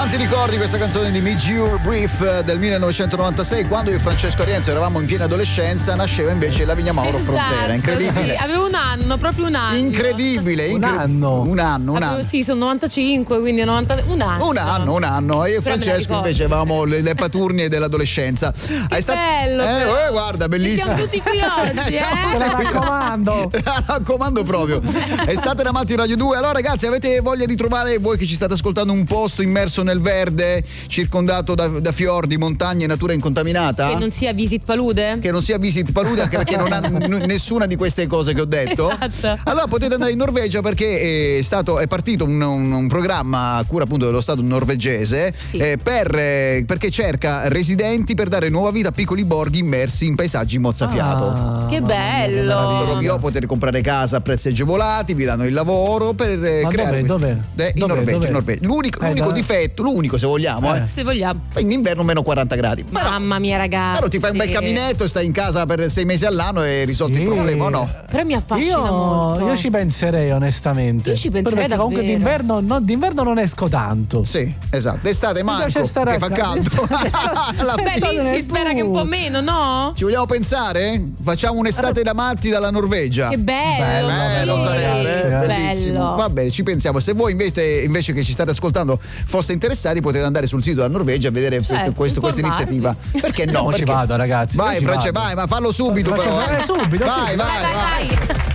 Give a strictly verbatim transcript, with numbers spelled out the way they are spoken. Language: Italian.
Quanti ricordi questa canzone di Meet Your Brief del millenovecentonovantasei, quando io e Francesco Arienzo eravamo in piena adolescenza, nasceva invece la Vigna Mauro Esatto, Frontera. Incredibile. Sì, avevo un anno, proprio un anno. Incredibile, incre- un anno. Un anno, un Avevo, anno. sì, sono novantacinque, quindi novanta un anno. Un anno, un anno. Io e Però me la Francesco ricordo. invece avevamo le, le paturnie dell'adolescenza. Che È stat- bello, eh, però. eh, guarda, bellissimo. Siamo tutti qui oggi, Siamo eh? Te la qui. raccomando. Te la raccomando proprio. Estate davanti Radio due. Allora ragazzi, avete voglia di trovare, voi che ci state ascoltando, un posto immerso nel verde, circondato da, da fiordi, montagne, natura incontaminata? Che non sia Visit Palude? Che non sia Visit Palude, anche perché non ha n- nessuna di queste cose che ho detto. Esatto. Allora potete andare in Norvegia, perché è stato è partito un, un, un programma a cura appunto dello Stato norvegese, Sì. eh, per, eh, perché cerca residenti per dare nuova vita a piccoli borghi immersi in paesaggi mozzafiato. Ah, Che mamma mia, bello. meraviglia. Loro vi potete comprare casa a prezzi agevolati, vi danno il lavoro per eh, Ma creare. dov'è? Dov'è? Eh, in Dov'è? Norvegia, Dov'è? in Norvegia. L'unico, Eh, l'unico da- difetto, l'unico se vogliamo, eh. Eh. Se vogliamo. in inverno meno quaranta gradi. Però, Mamma mia, ragazzi. però ti fai un bel caminetto, stai in casa per sei mesi all'anno e risolti Sì. il problema, o no? Però mi affascina Io, molto. io ci penserei onestamente. Io ci penserei Perché comunque davvero. d'inverno, no, d'inverno non esco tanto. Sì, esatto. D'estate manco, piace stare che a fa casa. caldo. Alla Beh, fine. lì si spera che un po' meno, no? Ci vogliamo pensare? Facciamo un'estate da matti dalla Norvegia. Che bello. Bello sì. sarebbe, eh? Bellissimo. Bello. Va bene, ci pensiamo. Se voi invece, invece che ci state ascoltando foste interessati, potete andare sul sito della Norvegia a vedere Certo, questo- questa informarvi. iniziativa. Perché no? Mo ci Perché- vado, ragazzi. Vai, Io ci France, vado. vai, ma fallo subito Faccio- però. eh. eh, subito, Vai, subito. vai, Vai, vai. vai, vai.